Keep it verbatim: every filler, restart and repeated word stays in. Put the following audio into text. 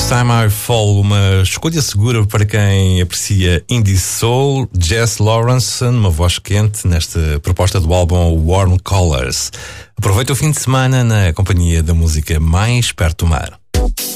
This Time I Fall, uma escolha segura para quem aprecia indie soul. Jess Lawrence, uma voz quente nesta proposta do álbum Warm Colors. Aproveita o fim de semana na companhia da música mais perto do mar.